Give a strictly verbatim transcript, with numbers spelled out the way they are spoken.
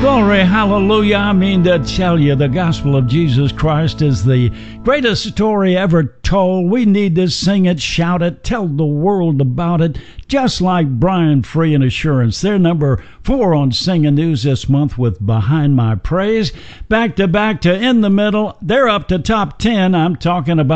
Glory, hallelujah. I mean to tell you, the gospel of Jesus Christ is the greatest story ever told. We need to sing it, shout it, tell the world about it, just like Brian Free and Assurance. They're number four on Singing News this month with Behind My Praise. Back to back to In the Middle. They're up to top ten. I'm talking about